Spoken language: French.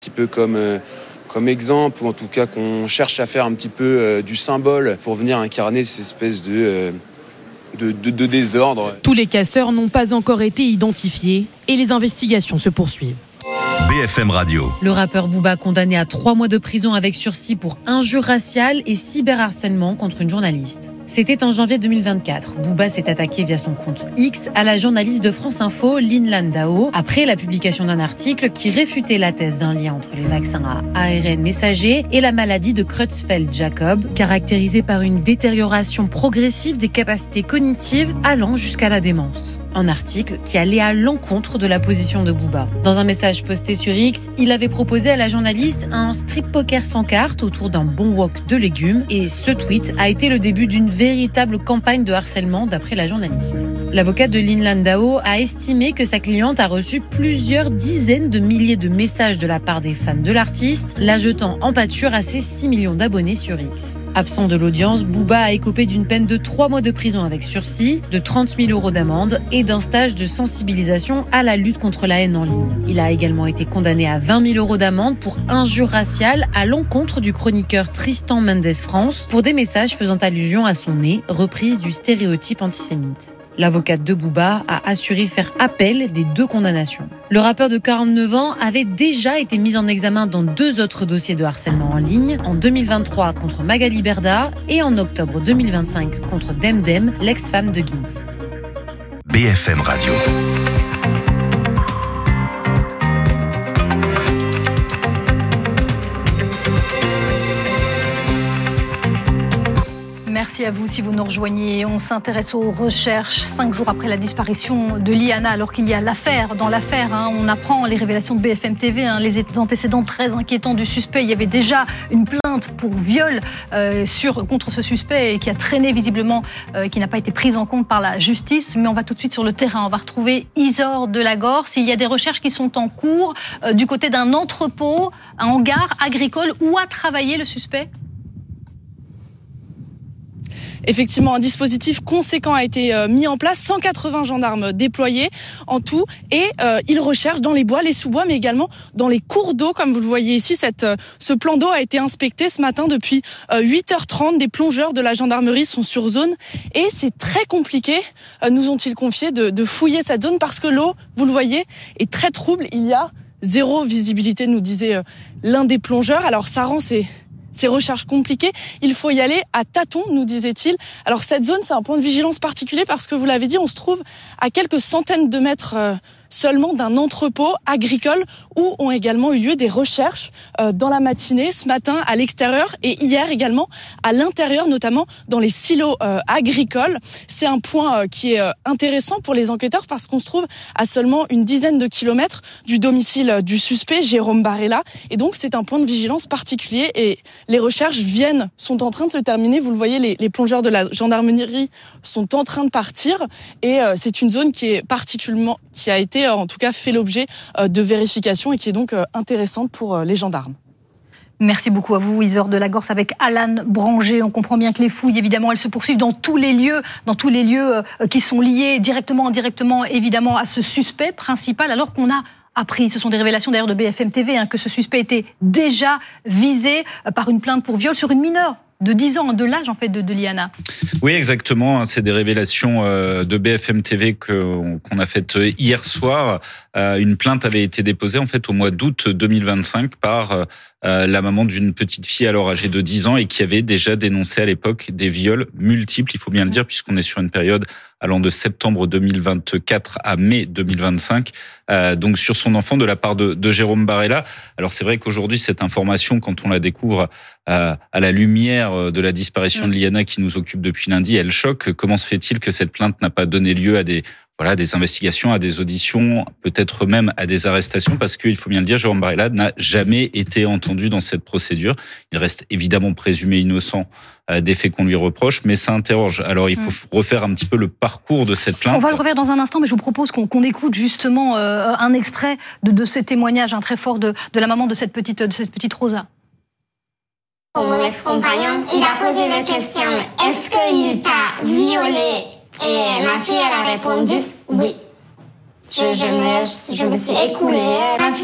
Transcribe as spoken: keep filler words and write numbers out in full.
petit peu comme, euh, comme exemple, ou en tout cas qu'on cherche à faire un petit peu euh, du symbole pour venir incarner cette espèce de, euh, de, de, de désordre. Tous les casseurs n'ont pas encore été identifiés et les investigations se poursuivent. B F M Radio. Le rappeur Booba condamné à trois mois de prison avec sursis pour injure raciale et cyberharcèlement contre une journaliste. C'était en janvier deux mille vingt-quatre. Booba s'est attaqué via son compte X à la journaliste de France Info, Lynn Landau, après la publication d'un article qui réfutait la thèse d'un lien entre les vaccins à A R N messager et la maladie de Creutzfeldt-Jakob, caractérisée par une détérioration progressive des capacités cognitives allant jusqu'à la démence. Un article qui allait à l'encontre de la position de Booba. Dans un message posté sur X, il avait proposé à la journaliste un strip poker sans carte autour d'un bon wok de légumes et ce tweet a été le début d'une véritable campagne de harcèlement d'après la journaliste. L'avocate de Lynn Landau a estimé que sa cliente a reçu plusieurs dizaines de milliers de messages de la part des fans de l'artiste, la jetant en pâture à ses six millions d'abonnés sur X. Absent de l'audience, Booba a écopé d'une peine de trois mois de prison avec sursis, de trente mille euros d'amende et d'un stage de sensibilisation à la lutte contre la haine en ligne. Il a également été condamné à vingt mille euros d'amende pour injure raciale à l'encontre du chroniqueur Tristan Mendes France pour des messages faisant allusion à son nez, reprise du stéréotype antisémite. L'avocate de Booba a assuré faire appel des deux condamnations. Le rappeur de quarante-neuf ans avait déjà été mis en examen dans deux autres dossiers de harcèlement en ligne, en deux mille vingt-trois contre Magali Berda et en octobre deux mille vingt-cinq contre Demdem, l'ex-femme de Gims. B F M Radio. Merci à vous si vous nous rejoignez. On s'intéresse aux recherches cinq jours après la disparition de Liana, alors qu'il y a l'affaire. Dans l'affaire, hein, on apprend les révélations de B F M T V, hein, les antécédents très inquiétants du suspect. Il y avait déjà une plainte pour viol euh, sur, contre ce suspect et qui a traîné visiblement, euh, qui n'a pas été prise en compte par la justice. Mais on va tout de suite sur le terrain. On va retrouver Isor Delagorce. Il y a des recherches qui sont en cours euh, du côté d'un entrepôt, un hangar agricole où a travaillé le suspect. Effectivement, un dispositif conséquent a été euh, mis en place, cent quatre-vingts gendarmes déployés en tout, et euh, ils recherchent dans les bois, les sous-bois, mais également dans les cours d'eau, comme vous le voyez ici. Cette, euh, ce plan d'eau a été inspecté ce matin depuis euh, huit heures trente. Des plongeurs de la gendarmerie sont sur zone, et c'est très compliqué, euh, nous ont-ils confié, de, de fouiller cette zone parce que l'eau, vous le voyez, est très trouble. Il y a zéro visibilité, nous disait euh, l'un des plongeurs. Alors ça rend ces... Ces recherches compliquées, il faut y aller à tâtons, nous disait-il. Alors cette zone, c'est un point de vigilance particulier parce que vous l'avez dit, on se trouve à quelques centaines de mètres euh, seulement d'un entrepôt agricole où ont également eu lieu des recherches euh, dans la matinée, ce matin à l'extérieur et hier également à l'intérieur, notamment dans les silos euh, agricoles. C'est un point euh, qui est euh, intéressant pour les enquêteurs parce qu'on se trouve à seulement une dizaine de kilomètres du domicile du suspect, Jérôme Barella. Et donc c'est un point de vigilance particulier et les recherches viennent, sont en train de se terminer. Vous le voyez, les, les plongeurs de la gendarmerie sont en train de partir et euh, c'est une zone qui est particulièrement, qui a été en tout cas fait l'objet de vérifications et qui est donc intéressante pour les gendarmes. Merci beaucoup à vous, Isor Delagorce, avec Alan Branger. On comprend bien que les fouilles, évidemment, elles se poursuivent dans tous les lieux, dans tous les lieux qui sont liés directement, indirectement, évidemment, à ce suspect principal, alors qu'on a appris, ce sont des révélations d'ailleurs de B F M T V, hein, que ce suspect était déjà visé par une plainte pour viol sur une mineure de dix ans, de l'âge en fait de, de Liana. Oui, exactement. C'est des révélations de B F M T V que, qu'on a faites hier soir. Une plainte avait été déposée en fait au mois d'août deux mille vingt-cinq par la maman d'une petite fille alors âgée de dix ans et qui avait déjà dénoncé à l'époque des viols multiples, il faut bien le dire, puisqu'on est sur une période allant de septembre deux mille vingt-quatre à mai deux mille vingt-cinq, euh, donc sur son enfant de la part de, de Jérôme Barella. Alors c'est vrai qu'aujourd'hui, cette information, quand on la découvre euh, à la lumière de la disparition de Liana qui nous occupe depuis lundi, elle choque. Comment se fait-il que cette plainte n'a pas donné lieu à des... Voilà, des investigations, à des auditions, peut-être même à des arrestations, parce qu'il faut bien le dire, Jérôme Barella n'a jamais été entendu dans cette procédure. Il reste évidemment présumé innocent des faits qu'on lui reproche, mais ça interroge. Alors il faut mmh. refaire un petit peu le parcours de cette plainte. On va le refaire dans un instant, mais je vous propose qu'on, qu'on écoute justement euh, un extrait de, de ce témoignage, un très fort de, de la maman de cette petite, de cette petite Rosa. Pour mon ex-compagnon, il a posé la question, est-ce qu'il t'a violée? Et ma fille, elle a répondu oui. Je, je, me, je me suis écoulée. Ma fille